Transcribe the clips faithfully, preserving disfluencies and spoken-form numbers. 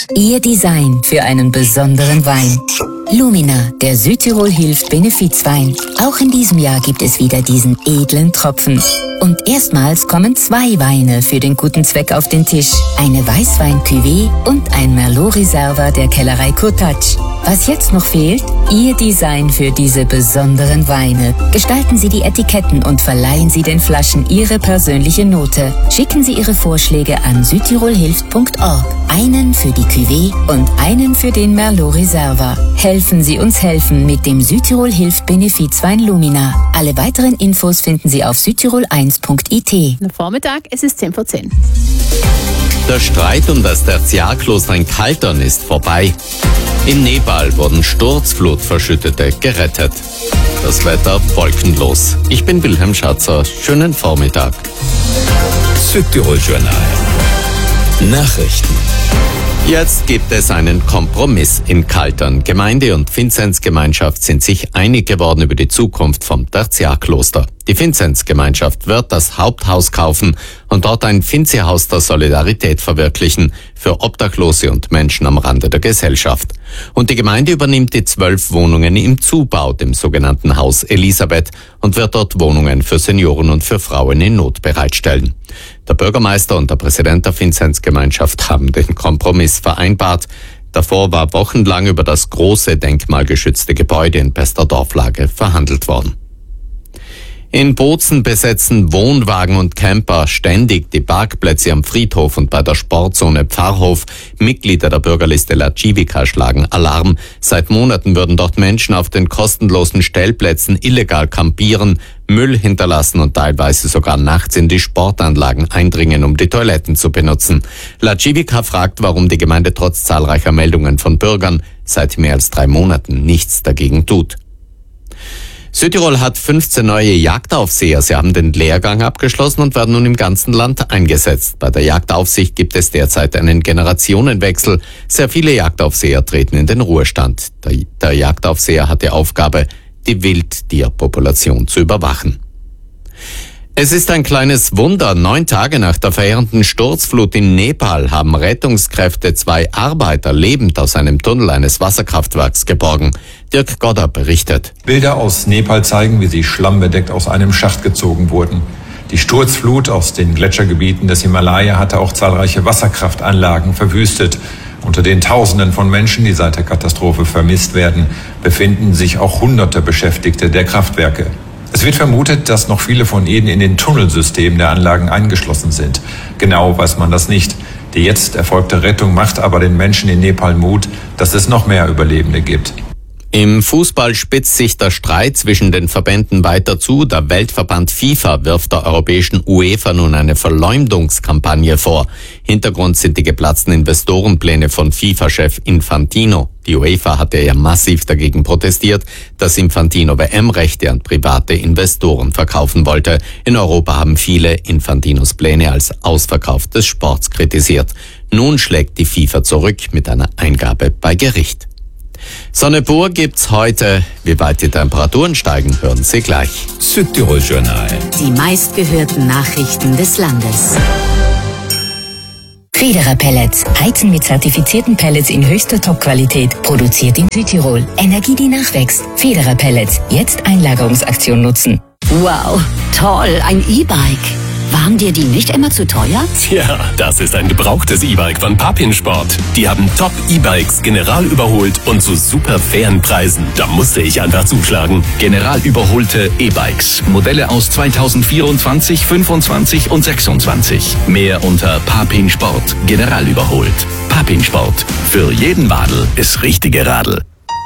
Südtirol. Ihr Design für einen besonderen Wein. Lumina, der Südtirol hilft Benefizwein. Auch in diesem Jahr gibt es wieder diesen edlen Tropfen. Und erstmals kommen zwei Weine für den guten Zweck auf den Tisch. Eine Weißwein-Cuvée und ein Merlot Reserva der Kellerei Kurtatsch. Was jetzt noch fehlt? Ihr Design für diese besonderen Weine. Gestalten Sie die Etiketten und verleihen Sie den Flaschen Ihre persönliche Note. Schicken Sie Ihre Vorschläge an südtirolhilft punkt org. Einen für die Cuvée und einen für den Merlot Reserva. Helfen Sie uns helfen mit dem Südtirol hilft Benefizwein Lumina. Alle weiteren Infos finden Sie auf südtirol eins punkt I T. Vormittag, es ist zehn vor zehn. Der Streit um das Tertiarkloster in Kaltern ist vorbei. In Nepal wurden Sturzflutverschüttete gerettet. Das Wetter wolkenlos. Ich bin Wilhelm Schatzer. Schönen Vormittag. Südtirol Journal. Nachrichten. Jetzt gibt es einen Kompromiss in Kaltern. Gemeinde und Vinzenzgemeinschaft sind sich einig geworden über die Zukunft vom Tertiarkloster. Die Vinzenzgemeinschaft wird das Haupthaus kaufen und dort ein Vinzi-Haus der Solidarität verwirklichen für Obdachlose und Menschen am Rande der Gesellschaft. Und die Gemeinde übernimmt die zwölf Wohnungen im Zubau, dem sogenannten Haus Elisabeth, und wird dort Wohnungen für Senioren und für Frauen in Not bereitstellen. Der Bürgermeister und der Präsident der Vinzenzgemeinschaft haben den Kompromiss vereinbart. Davor war wochenlang über das große denkmalgeschützte Gebäude in bester Dorflage verhandelt worden. In Bozen besetzen Wohnwagen und Camper ständig die Parkplätze am Friedhof und bei der Sportzone Pfarrhof. Mitglieder der Bürgerliste La Civica schlagen Alarm. Seit Monaten würden dort Menschen auf den kostenlosen Stellplätzen illegal campieren, Müll hinterlassen und teilweise sogar nachts in die Sportanlagen eindringen, um die Toiletten zu benutzen. La Civica fragt, warum die Gemeinde trotz zahlreicher Meldungen von Bürgern seit mehr als drei Monaten nichts dagegen tut. Südtirol hat fünfzehn neue Jagdaufseher. Sie haben den Lehrgang abgeschlossen und werden nun im ganzen Land eingesetzt. Bei der Jagdaufsicht gibt es derzeit einen Generationenwechsel. Sehr viele Jagdaufseher treten in den Ruhestand. Der, der Jagdaufseher hat die Aufgabe, die Wildtierpopulation zu überwachen. Es ist ein kleines Wunder. Neun Tage nach der verheerenden Sturzflut in Nepal haben Rettungskräfte zwei Arbeiter lebend aus einem Tunnel eines Wasserkraftwerks geborgen. Dirk Godder berichtet. Bilder aus Nepal zeigen, wie sie schlammbedeckt aus einem Schacht gezogen wurden. Die Sturzflut aus den Gletschergebieten des Himalaya hatte auch zahlreiche Wasserkraftanlagen verwüstet. Unter den Tausenden von Menschen, die seit der Katastrophe vermisst werden, befinden sich auch hunderte Beschäftigte der Kraftwerke. Es wird vermutet, dass noch viele von ihnen in den Tunnelsystemen der Anlagen eingeschlossen sind. Genau weiß man das nicht. Die jetzt erfolgte Rettung macht aber den Menschen in Nepal Mut, dass es noch mehr Überlebende gibt. Im Fußball spitzt sich der Streit zwischen den Verbänden weiter zu. Der Weltverband FIFA wirft der europäischen UEFA nun eine Verleumdungskampagne vor. Hintergrund sind die geplatzten Investorenpläne von FIFA-Chef Infantino. Die UEFA hatte ja massiv dagegen protestiert, dass Infantino W M-Rechte an private Investoren verkaufen wollte. In Europa haben viele Infantinos Pläne als Ausverkauf des Sports kritisiert. Nun schlägt die FIFA zurück mit einer Eingabe bei Gericht. Sonne pur gibt's heute. Wie weit die Temperaturen steigen, hören Sie gleich. Südtirol Journal. Die meistgehörten Nachrichten des Landes. Federer Pellets. Heizen mit zertifizierten Pellets in höchster Topqualität. Produziert in Südtirol. Energie, die nachwächst. Federer Pellets. Jetzt Einlagerungsaktion nutzen. Wow, toll, ein E-Bike. Waren dir die nicht immer zu teuer? Tja, das ist ein gebrauchtes E-Bike von Papin Sport. Die haben Top-E-Bikes general überholt und zu super fairen Preisen. Da musste ich einfach zuschlagen. General überholte E-Bikes. Modelle aus zweitausendvierundzwanzig, fünfundzwanzig und sechsundzwanzig. Mehr unter Papin Sport. General überholt. Papin Sport. Für jeden Radl ist richtige Radl.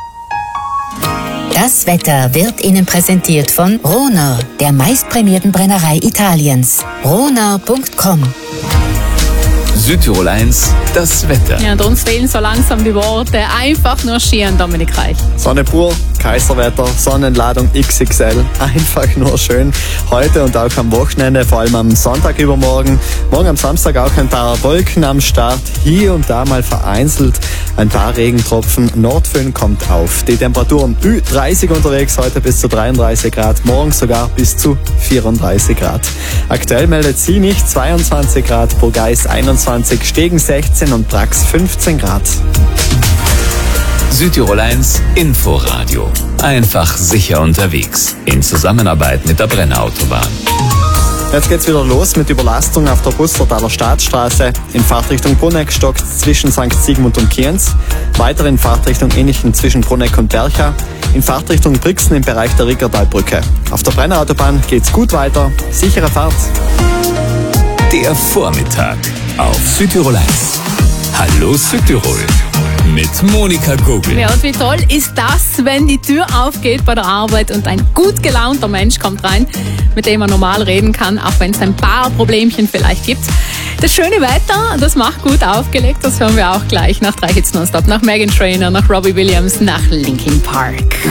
Das Wetter wird Ihnen präsentiert von Ronau, der meistprämierten Brennerei Italiens. ronau punkt com. Südtirol eins, das Wetter. Ja, und uns fehlen so langsam die Worte. Einfach nur Skiern, Dominik Reich. Sonne pur, kein Kaiserwetter, Sonnenladung X X L, einfach nur schön. Heute und auch am Wochenende, vor allem am Sonntag übermorgen. Morgen am Samstag auch ein paar Wolken am Start, hier und da mal vereinzelt ein paar Regentropfen. Nordföhn kommt auf. Die Temperaturen Ü dreißig unterwegs, heute bis zu dreiunddreißig Grad, morgen sogar bis zu vierunddreißig Grad. Aktuell meldet sie nicht zweiundzwanzig Grad, Burgeis einundzwanzig, Stegen sechzehn und Brax fünfzehn Grad. Südtirol eins Inforadio. Einfach sicher unterwegs. In Zusammenarbeit mit der Brenner Autobahn. Jetzt geht's wieder los mit Überlastung auf der Bussertaler Staatsstraße. In Fahrtrichtung Bruneck stockt zwischen Sankt Sigmund und Kienz. Weiter in Fahrtrichtung Innichen zwischen Bruneck und Bercha. In Fahrtrichtung Brixen im Bereich der Rickertalbrücke. Auf der Brenner Autobahn geht's gut weiter. Sichere Fahrt. Der Vormittag auf Südtirol eins. Hallo Südtirol mit Monika Gogel. Ja, und wie toll ist das, wenn die Tür aufgeht bei der Arbeit und ein gut gelaunter Mensch kommt rein, mit dem man normal reden kann, auch wenn es ein paar Problemchen vielleicht gibt. Das schöne Wetter, das macht gut aufgelegt, das hören wir auch gleich nach drei Hits nonstop, nach Meghan Trainor, nach Robbie Williams, nach Linkin Park.